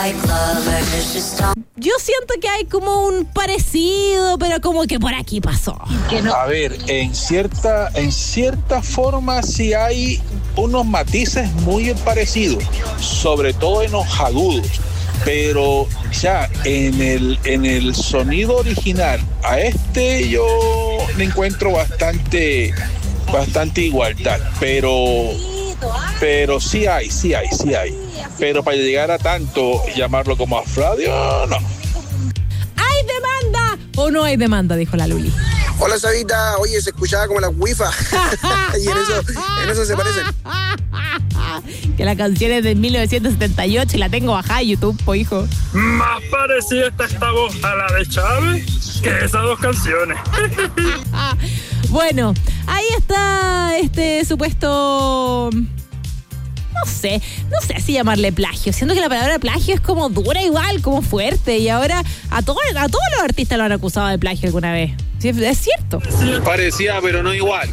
Yo siento que hay como un parecido, pero como que por aquí pasó. A ver, en cierta forma sí hay unos matices muy parecidos, sobre todo en los agudos, pero ya en el sonido original a yo le encuentro bastante igualdad, pero sí hay. Pero para llegar a tanto, llamarlo como Afradio, no. ¿Hay demanda o no hay demanda? Dijo la Luli. Hola, Sabita. Oye, se escuchaba como la wifa. Y en eso se parecen. Que la canción es de 1978 y la tengo bajada en YouTube, po, hijo. Más parecida está esta voz a la de Chávez que esas dos canciones. Bueno, ahí está este supuesto... No sé si llamarle plagio. Siento que la palabra plagio es como dura igual, como fuerte. Y ahora a todos los artistas lo han acusado de plagio alguna vez. Sí, es cierto. Parecía, pero no igual.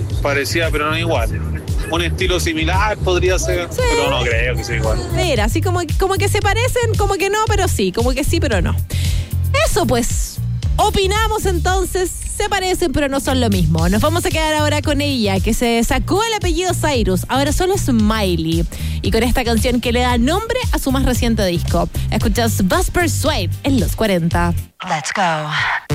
Un estilo similar podría ser, sí, pero no creo que sea igual. Mira, así como que se parecen, como que no, pero sí, como que sí, pero no. Eso pues, opinamos entonces, se parecen pero no son lo mismo. Nos vamos a quedar ahora con ella, que se sacó el apellido Cyrus, ahora solo es Miley. Y con esta canción que le da nombre a su más reciente disco. Escuchas Buzz Persuade en los 40. Let's go.